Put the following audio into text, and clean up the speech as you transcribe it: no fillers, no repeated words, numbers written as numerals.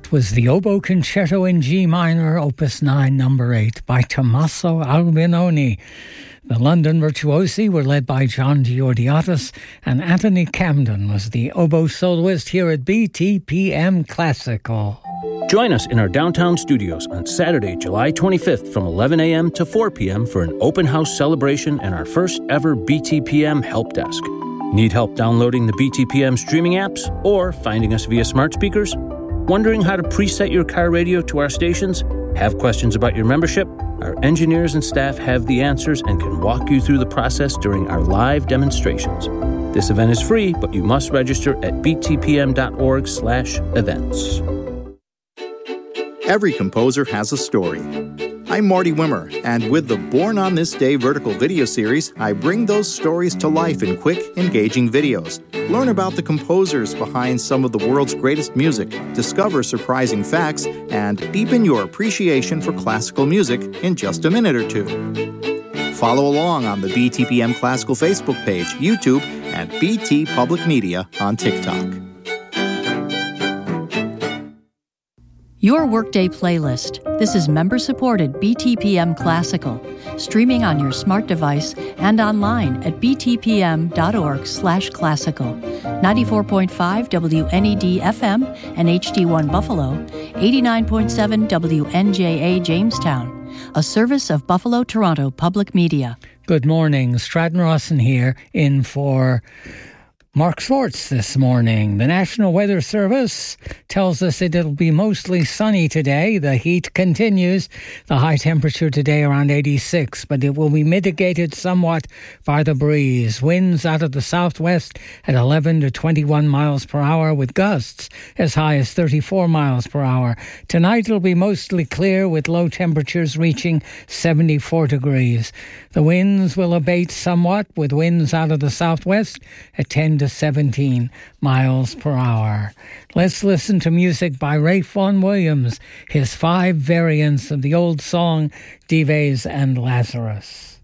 That was the Oboe Concerto in G minor, Opus 9, number 8, by Tommaso Albinoni. The London virtuosi were led by John Georgiadis, and Anthony Camden was the oboe soloist here at BTPM Classical. Join us in our downtown studios on Saturday, July 25th from 11 a.m. to 4 p.m. for an open house celebration and our first ever BTPM help desk. Need help downloading the BTPM streaming apps or finding us via smart speakers? Wondering how to preset your car radio to our stations? Have questions about your membership? Our engineers and staff have the answers and can walk you through the process during our live demonstrations. This event is free, but you must register at btpm.org/events. Every composer has a story. I'm Marty Wimmer, and with the Born on This Day vertical video series, I bring those stories to life in quick, engaging videos. Learn about the composers behind some of the world's greatest music, discover surprising facts, and deepen your appreciation for classical music in just a minute or two. Follow along on the BTPM Classical Facebook page, YouTube, and BT Public Media on TikTok. Your Workday Playlist. This is member-supported BTPM Classical, streaming on your smart device and online at btpm.org/classical. 94.5 WNED FM and HD1 Buffalo, 89.7 WNJA Jamestown, a service of Buffalo Toronto Public Media. Good morning. Stratton Rawson here in for Mark Schwartz this morning. The National Weather Service tells us it'll be mostly sunny today. The heat continues. The high temperature today around 86, but it will be mitigated somewhat by the breeze. Winds out of the southwest at 11 to 21 miles per hour with gusts as high as 34 miles per hour. Tonight it'll be mostly clear with low temperatures reaching 74 degrees. The winds will abate somewhat with winds out of the southwest at 10 to 17 miles per hour. Let's listen to music by Ralph Vaughan Williams, his 5 variants of the old song Dives and Lazarus.